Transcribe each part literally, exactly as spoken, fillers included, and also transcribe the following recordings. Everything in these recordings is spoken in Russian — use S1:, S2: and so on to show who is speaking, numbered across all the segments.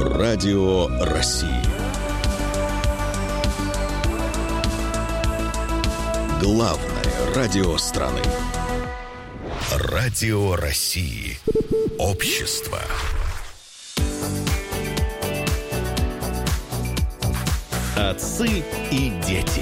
S1: Радио России. Главное радио страны. Радио России. Общество. Отцы и дети.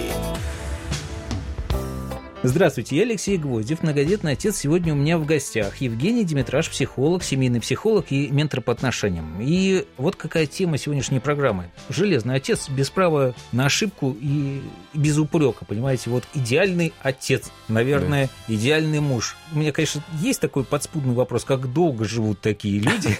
S2: Здравствуйте, я Алексей Гвоздев, многодетный отец. Сегодня у меня в гостях Евгений Димитраш, психолог, семейный психолог и ментор по отношениям. И вот какая тема сегодняшней программы. Железный отец без права на ошибку и без упрека, понимаете? Вот идеальный отец, наверное, да. Идеальный муж. У меня, конечно, есть такой подспудный вопрос, как долго живут такие люди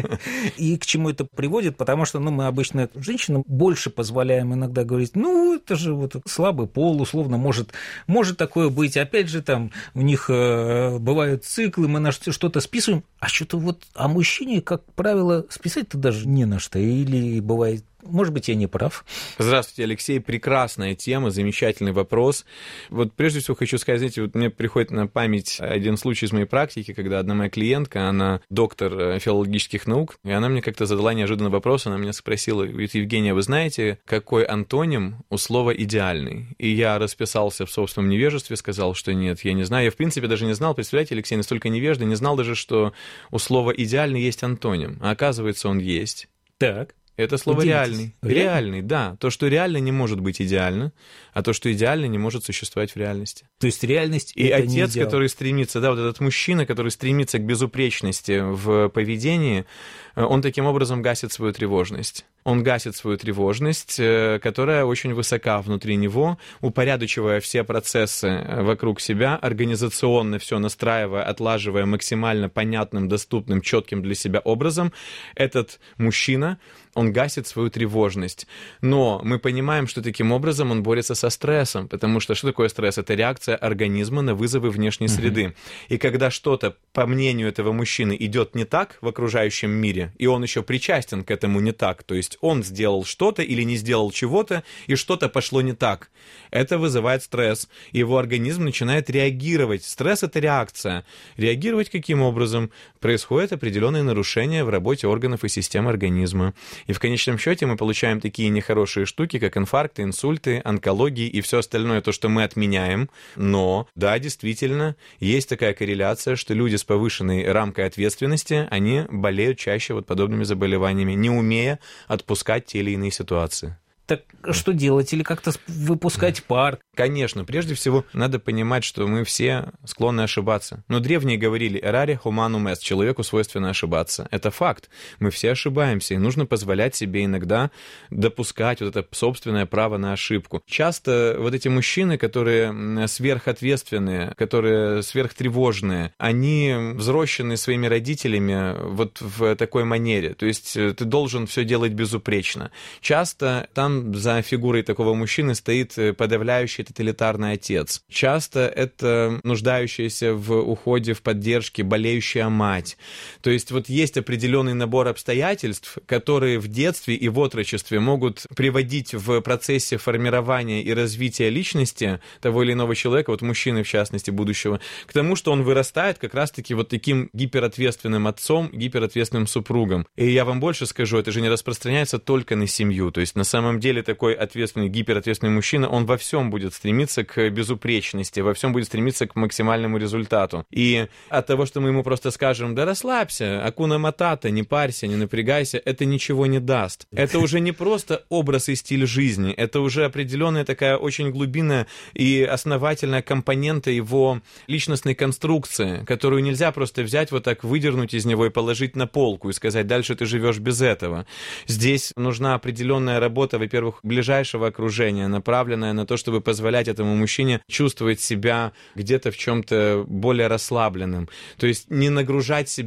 S2: и к чему это приводит, потому что ну, мы обычно женщинам больше позволяем иногда говорить, ну, это же вот слабый пол, условно, может, может такое быть. Опять же, там у них э, бывают циклы, мы на что-то списываем, а что-то вот о мужчине, как правило, списать-то даже не на что. Или бывает, может быть, я не прав.
S3: Здравствуйте, Алексей. Прекрасная тема, замечательный вопрос. Вот прежде всего хочу сказать, знаете, вот мне приходит на память один случай из моей практики, когда одна моя клиентка, она доктор филологических наук, и она мне как-то задала неожиданный вопрос, она меня спросила, говорит, Евгения, вы знаете, какой антоним у слова «идеальный»? И я расписался в собственном невежестве, сказал, что нет, я не знаю. Я, в принципе, даже не знал, представляете, Алексей, настолько невежда, не знал даже, что у слова «идеальный» есть антоним. А оказывается, он есть.
S2: Так.
S3: Это слово «реальный». Реальный, да. То, что реально не может быть идеально, а то, что идеально не может существовать в реальности.
S2: То есть реальность —
S3: и
S2: это
S3: отец,
S2: не
S3: который стремится, да, вот этот мужчина, который стремится к безупречности в поведении, он таким образом гасит свою тревожность. Он гасит свою тревожность, которая очень высока внутри него, упорядочивая все процессы вокруг себя, организационно все настраивая, отлаживая максимально понятным, доступным, четким для себя образом. Этот мужчина, он гасит свою тревожность. Но мы понимаем, что таким образом он борется со стрессом, потому что что такое стресс? Это реакция организма на вызовы внешней среды. Uh-huh. И когда что-то, по мнению этого мужчины, идет не так в окружающем мире, и он еще причастен к этому не так, то есть он сделал что-то или не сделал чего-то, и что-то пошло не так, это вызывает стресс, и его организм начинает реагировать. Стресс — это реакция. Реагировать каким образом? Происходит определенные нарушения в работе органов и систем организма. И в конечном счете мы получаем такие нехорошие штуки, как инфаркты, инсульты, онкологии и все остальное, то, что мы отменяем. Но, да, действительно, есть такая корреляция, что люди с повышенной рамкой ответственности, они болеют чаще вот подобными заболеваниями, не умея отпускать те или иные ситуации.
S2: Так что делать? Или как-то выпускать пар?
S3: Конечно, прежде всего надо понимать, что мы все склонны ошибаться. Но древние говорили «errare humanum est», человеку свойственно ошибаться. Это факт. Мы все ошибаемся, и нужно позволять себе иногда допускать вот это собственное право на ошибку. Часто вот эти мужчины, которые сверхответственные, которые сверхтревожные, они взрослены своими родителями вот в такой манере. То есть ты должен все делать безупречно. Часто там за фигурой такого мужчины стоит подавляющий тоталитарный отец. Часто это нуждающаяся в уходе, в поддержке болеющая мать. То есть вот есть определенный набор обстоятельств, которые в детстве и в отрочестве могут приводить в процессе формирования и развития личности того или иного человека, вот мужчины в частности будущего, к тому, что он вырастает как раз-таки вот таким гиперответственным отцом, гиперответственным супругом. И я вам больше скажу, это же не распространяется только на семью. То есть на самом деле такой ответственный, гиперответственный мужчина, он во всем будет стремиться к безупречности, во всем будет стремиться к максимальному результату. И от того, что мы ему просто скажем, да расслабься, акуна матата, не парься, не напрягайся, это ничего не даст. Это уже не просто образ и стиль жизни, это уже определенная такая очень глубинная и основательная компонента его личностной конструкции, которую нельзя просто взять вот так, выдернуть из него и положить на полку и сказать, дальше ты живешь без этого. Здесь нужна определенная работа, во-первых, ближайшего окружения, направленная на то, чтобы позволять этому мужчине чувствовать себя где-то в чем-то более расслабленным. То есть не нагружать себя